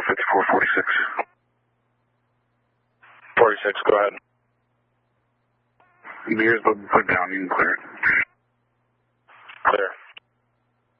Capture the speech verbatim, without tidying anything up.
fifty-four forty-six. forty-six, go ahead. Gears will put down, you can clear it. Clear.